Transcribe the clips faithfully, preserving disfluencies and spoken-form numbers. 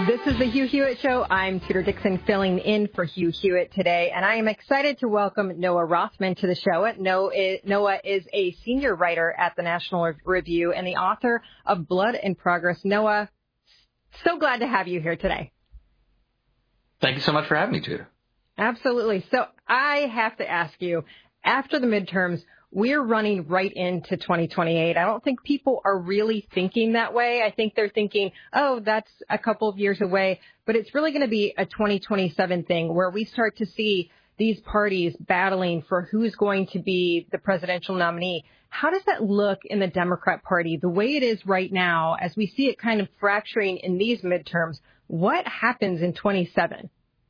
This is the Hugh Hewitt Show. I'm Tudor Dixon filling in for Hugh Hewitt today, and I am excited to welcome Noah Rothman to the show. Noah is a senior writer at the National Review and the author of Blood in Progress. Noah, so glad to have you here today. Thank you so much for having me, Tudor. Absolutely. So I have to ask you, after the midterms, we're running right into twenty twenty-eight. I don't think people are really thinking that way. I think they're thinking, oh, that's a couple of years away. But it's really going to be a twenty twenty-seven thing where we start to see these parties battling for who's going to be the presidential nominee. How does that look in the Democrat Party? The way it is right now, as we see it kind of fracturing in these midterms, what happens in twenty-seven?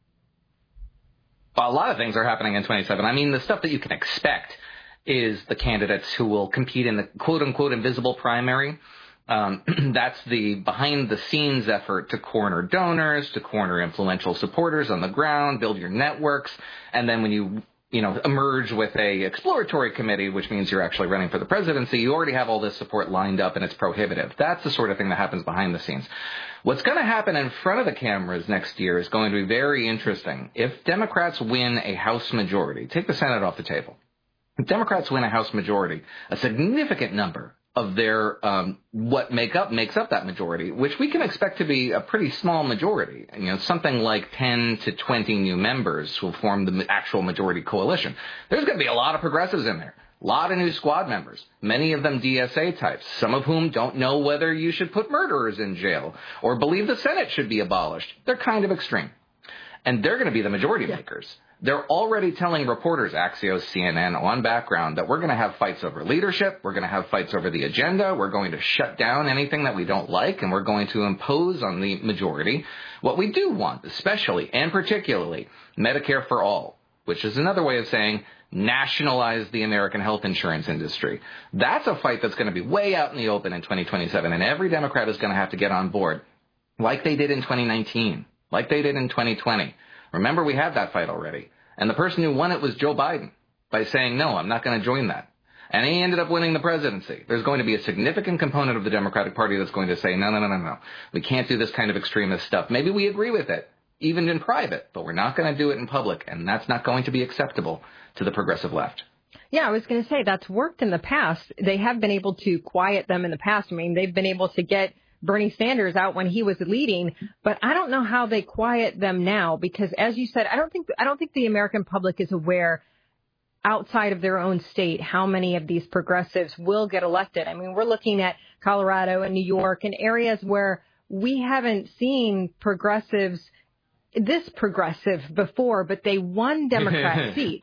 Well, a lot of things are happening in twenty-seven. I mean, the stuff that you can expect is the candidates who will compete in the quote-unquote invisible primary. Um, that's the behind-the-scenes effort to corner donors, to corner influential supporters on the ground, build your networks, and then when you you know, emerge with a exploratory committee, which means you're actually running for the presidency, you already have all this support lined up and it's prohibitive. That's the sort of thing that happens behind the scenes. What's going to happen in front of the cameras next year is going to be very interesting. If Democrats win a House majority, take the Senate off the table. If Democrats win a House majority, a significant number of their um, what make up makes up that majority, which we can expect to be a pretty small majority, you know, something like ten to twenty new members will form the actual majority coalition. There's going to be a lot of progressives in there, a lot of new squad members, many of them D S A types, some of whom don't know whether you should put murderers in jail or believe the Senate should be abolished. They're kind of extreme, and they're going to be the majority yeah. makers. They're already telling reporters, Axios, C N N, on background, that we're going to have fights over leadership, we're going to have fights over the agenda, we're going to shut down anything that we don't like, and we're going to impose on the majority what we do want, especially and particularly Medicare for all, which is another way of saying nationalize the American health insurance industry. That's a fight that's going to be way out in the open in twenty twenty-seven, and every Democrat is going to have to get on board, like they did in twenty nineteen, like they did in twenty twenty. Remember, we had that fight already. And the person who won it was Joe Biden by saying, no, I'm not going to join that. And he ended up winning the presidency. There's going to be a significant component of the Democratic Party that's going to say, no, no, no, no, no. We can't do this kind of extremist stuff. Maybe we agree with it, even in private, but we're not going to do it in public. And that's not going to be acceptable to the progressive left. Yeah, I was going to say that's worked in the past. They have been able to quiet them in the past. I mean, they've been able to get Bernie Sanders out when he was leading, but I don't know how they quiet them now because, as you said, I don't think I don't think the American public is aware outside of their own state how many of these progressives will get elected. I mean, we're looking at Colorado and New York and areas where we haven't seen progressives this progressive before, but they won Democrat seats,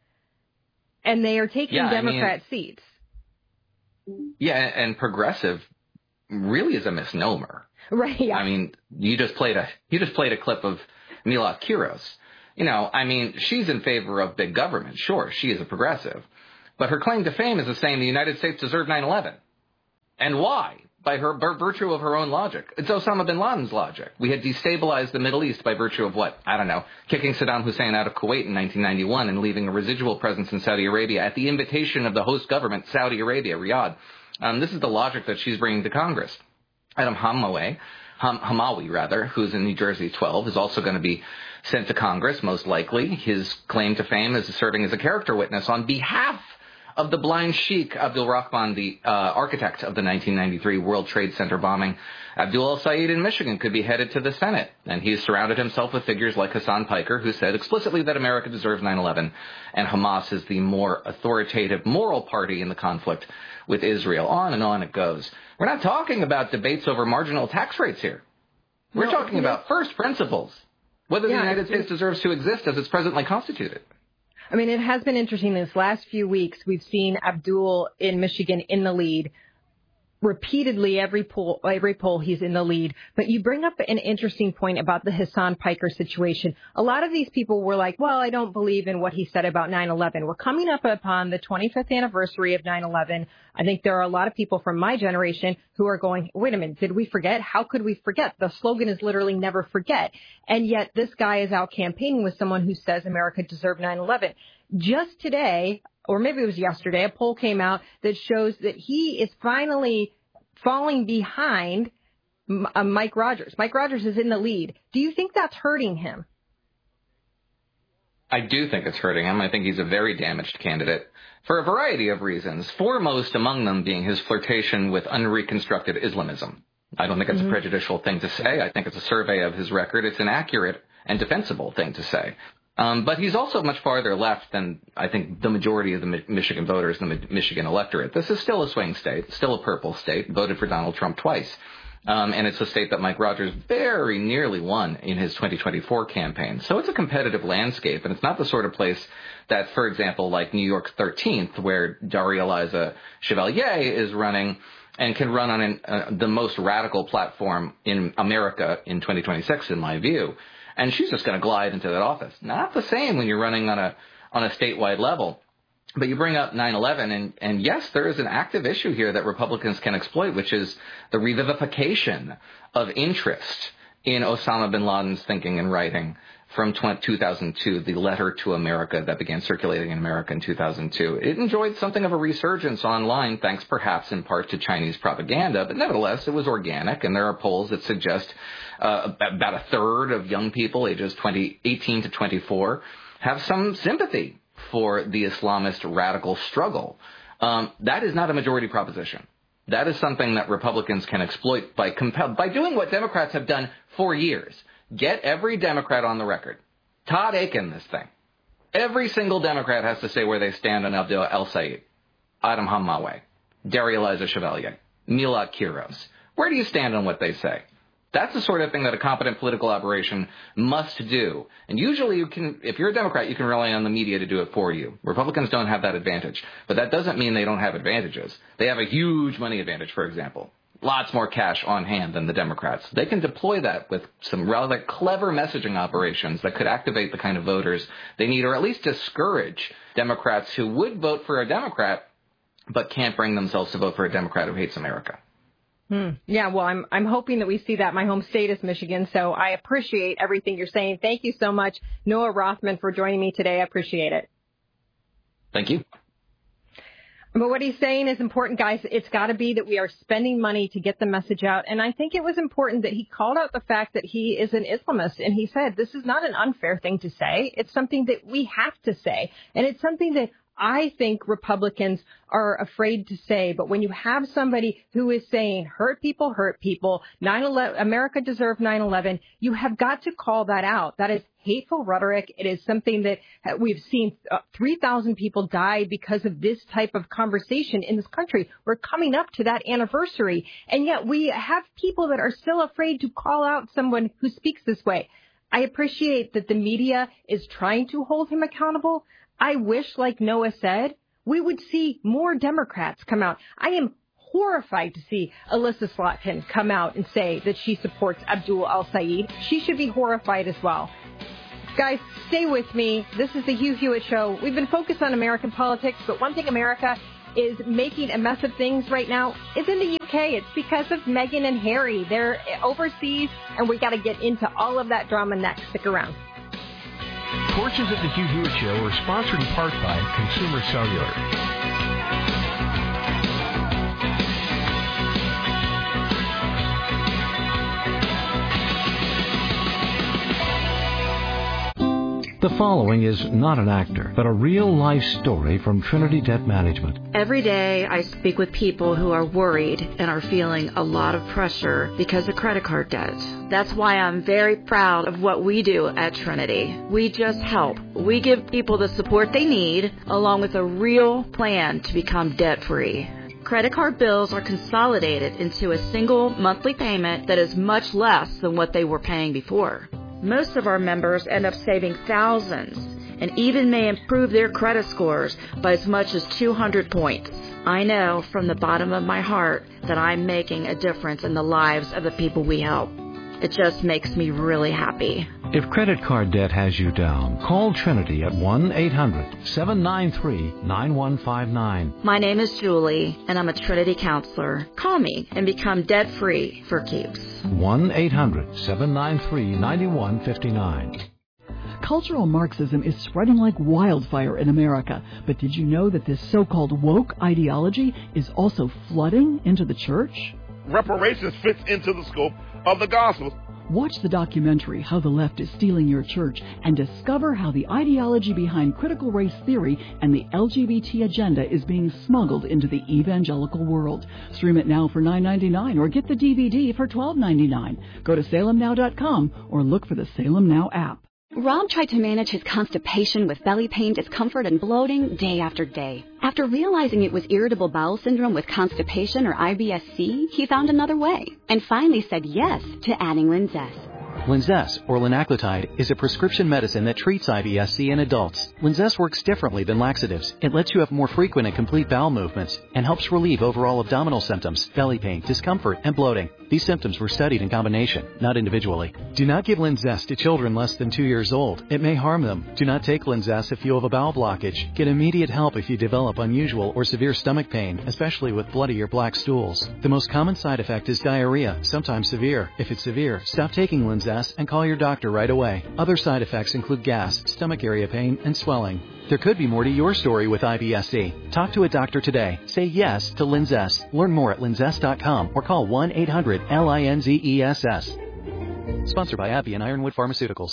and they are taking yeah, Democrat I mean, seats. Yeah, and progressive really is a misnomer. Right. Yeah. I mean, you just played a you just played a clip of Mila Kunis. You know, I mean, she's in favor of big government. Sure, she is a progressive, but her claim to fame is saying the United States deserved nine eleven. And why? By her by virtue of her own logic. It's Osama bin Laden's logic. We had destabilized the Middle East by virtue of what? I don't know. Kicking Saddam Hussein out of Kuwait in nineteen ninety-one and leaving a residual presence in Saudi Arabia at the invitation of the host government, Saudi Arabia, Riyadh. Um, this is the logic that she's bringing to Congress. Adam Hamawi, Ham, Hamawi rather, who's in New Jersey twelve, is also going to be sent to Congress, most likely. His claim to fame is serving as a character witness on behalf of the blind sheikh Abdul Rahman, the uh, architect of the nineteen ninety-three World Trade Center bombing. Abdul El-Sayed in Michigan could be headed to the Senate, and he's surrounded himself with figures like Hassan Piker, who said explicitly that America deserves nine eleven, and Hamas is the more authoritative moral party in the conflict with Israel. On and on it goes. We're not talking about debates over marginal tax rates here. We're no, talking about first principles, whether yeah, the United States deserves to exist as it's presently constituted. I mean, it has been interesting this last few weeks. We've seen Abdul in Michigan in the lead. Repeatedly, every poll, every poll, he's in the lead. But you bring up an interesting point about the Hassan Piker situation. A lot of these people were like, well, I don't believe in what he said about nine eleven. We're coming up upon the twenty-fifth anniversary of nine eleven. I think there are a lot of people from my generation who are going, wait a minute, did we forget? How could we forget? The slogan is literally never forget. And yet this guy is out campaigning with someone who says America deserved nine eleven. Just today, or maybe it was yesterday, a poll came out that shows that he is finally falling behind uh, Mike Rogers. Mike Rogers is in the lead. Do you think that's hurting him? I do think it's hurting him. I think he's a very damaged candidate for a variety of reasons, foremost among them being his flirtation with unreconstructed Islamism. I don't think it's mm-hmm. a prejudicial thing to say. I think it's a survey of his record. It's an accurate and defensible thing to say. Um, but he's also much farther left than, I think, the majority of the Mi- Michigan voters in the Mi- Michigan electorate. This is still a swing state, still a purple state, voted for Donald Trump twice. Um, and it's a state that Mike Rogers very nearly won in his twenty twenty-four campaign. So it's a competitive landscape, and it's not the sort of place that, for example, like New York's thirteenth, where Daria Eliza Chevalier is running and can run on an, uh, the most radical platform in America in twenty twenty-six, in my view. And she's just going to glide into that office. Not the same when you're running on a on a statewide level. But you bring up nine eleven, and, and yes, there is an active issue here that Republicans can exploit, which is the revivification of interest in Osama bin Laden's thinking and writing from two thousand two, the letter to America that began circulating in America in two thousand two. It enjoyed something of a resurgence online, thanks perhaps in part to Chinese propaganda, but nevertheless, it was organic, and there are polls that suggest uh, about a third of young people ages twenty, eighteen to twenty-four have some sympathy for the Islamist radical struggle. Um, that is not a majority proposition. That is something that Republicans can exploit by compel by doing what Democrats have done for years. Get every Democrat on the record. Todd Aiken, this thing. Every single Democrat has to say where they stand on Abdul El-Sayed, Adam Hammawi, Daria Eliza Chevalier, Milad Kiros. Where do you stand on what they say? That's the sort of thing that a competent political operation must do. And usually you can, if you're a Democrat, you can rely on the media to do it for you. Republicans don't have that advantage. But that doesn't mean they don't have advantages. They have a huge money advantage, for example. Lots more cash on hand than the Democrats. They can deploy that with some rather clever messaging operations that could activate the kind of voters they need, or at least discourage Democrats who would vote for a Democrat but can't bring themselves to vote for a Democrat who hates America. Hmm. Yeah, well, I'm I'm hoping that we see that. My home state is Michigan, so I appreciate everything you're saying. Thank you so much, Noah Rothman, for joining me today. I appreciate it. Thank you. But what he's saying is important, guys. It's got to be that we are spending money to get the message out. And I think it was important that he called out the fact that he is an Islamist. And he said, this is not an unfair thing to say. It's something that we have to say. And it's something that I think Republicans are afraid to say. But when you have somebody who is saying hurt people, hurt people, nine eleven, America deserved nine eleven, you have got to call that out. That is hateful rhetoric. It is something that we've seen uh, three thousand people die because of this type of conversation in this country. We're coming up to that anniversary. And yet we have people that are still afraid to call out someone who speaks this way. I appreciate that the media is trying to hold him accountable. I wish, like Noah said, we would see more Democrats come out. I am horrified to see Alyssa Slotkin come out and say that she supports Abdul El-Sayed. She should be horrified as well. Guys, stay with me. This is the Hugh Hewitt Show. We've been focused on American politics, but one thing America is making a mess of things right now is in the U K. It's because of Meghan and Harry. They're overseas, and we got to get into all of that drama next. Stick around. Portions of the Hugh Hewitt Show are sponsored in part by Consumer Cellular. The following is not an actor, but a real-life story from Trinity Debt Management. Every day I speak with people who are worried and are feeling a lot of pressure because of credit card debt. That's why I'm very proud of what we do at Trinity. We just help. We give people the support they need, along with a real plan to become debt-free. Credit card bills are consolidated into a single monthly payment that is much less than what they were paying before. Most of our members end up saving thousands and even may improve their credit scores by as much as two hundred points. I know from the bottom of my heart that I'm making a difference in the lives of the people we help. It just makes me really happy. If credit card debt has you down, call Trinity at one eight hundred seven nine three nine one five nine. My name is Julie, and I'm a Trinity counselor. Call me and become debt-free for keeps. one eight hundred seven nine three nine one five nine. Cultural Marxism is spreading like wildfire in America. But did you know that this so-called woke ideology is also flooding into the church? reparations fits into the scope of the gospel. Watch the documentary How the Left is Stealing Your Church and discover how the ideology behind critical race theory and the L G B T agenda is being smuggled into the evangelical world. Stream it now for nine ninety-nine or get the D V D for twelve ninety-nine. Go to salem now dot com or look for the Salem Now app. Rob tried to manage his constipation with belly pain, discomfort, and bloating day after day. After realizing it was irritable bowel syndrome with constipation or I B S C, he found another way and finally said yes to adding Linzess. Linzess, or linaclotide, is a prescription medicine that treats I B S C in adults. Linzess works differently than laxatives. It lets you have more frequent and complete bowel movements and helps relieve overall abdominal symptoms, belly pain, discomfort, and bloating. These symptoms were studied in combination, not individually. Do not give Linzess to children less than two years old. It may harm them. Do not take Linzess if you have a bowel blockage. Get immediate help if you develop unusual or severe stomach pain, especially with bloody or black stools. The most common side effect is diarrhea, sometimes severe. If it's severe, stop taking Linzess and call your doctor right away. Other side effects include gas, stomach area pain, and swelling. There could be more to your story with I B S C. Talk to a doctor today. Say yes to Linzess. Learn more at linzess dot com or call one eight hundred L I N Z E S S. Sponsored by AbbVie and Ironwood Pharmaceuticals.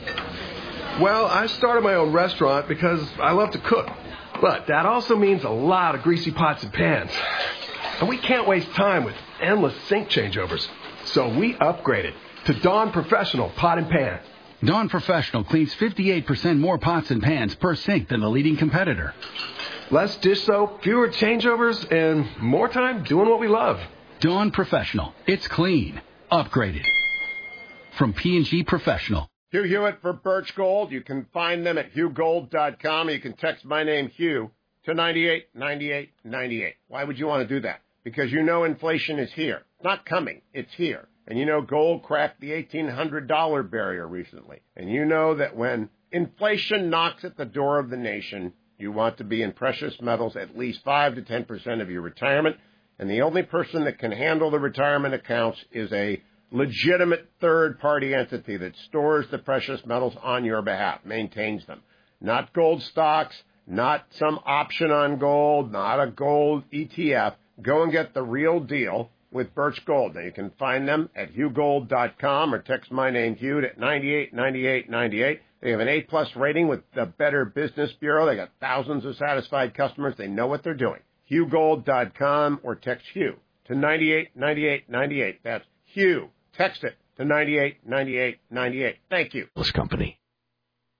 Well, I started my own restaurant because I love to cook. But that also means a lot of greasy pots and pans. And we can't waste time with endless sink changeovers. So we upgraded to Dawn Professional Pot and Pan. Dawn Professional cleans fifty-eight percent more pots and pans per sink than the leading competitor. Less dish soap, fewer changeovers, and more time doing what we love. Dawn Professional. It's clean. Upgraded. From P and G Professional. Hugh Hewitt for Birch Gold. You can find them at hugh gold dot com. You can text my name, Hugh, to ninety-eight ninety-eight ninety-eight. Why would you want to do that? Because you know inflation is here. It's not coming. It's here. And you know gold cracked the eighteen hundred dollars barrier recently. And you know that when inflation knocks at the door of the nation, you want to be in precious metals at least five to ten percent of your retirement. And the only person that can handle the retirement accounts is a legitimate third-party entity that stores the precious metals on your behalf, maintains them. Not gold stocks, not some option on gold, not a gold E T F. Go and get the real deal with Birch Gold. Now, you can find them at hugh gold dot com or text my name, Hugh, at ninety-eight ninety-eight ninety-eight. They have an A plus rating with the Better Business Bureau. They got thousands of satisfied customers. They know what they're doing. hugh gold dot com or text Hugh to ninety-eight ninety-eight ninety-eight. That's Hugh. Text it to ninety-eight ninety-eight ninety-eight. Thank you. This company.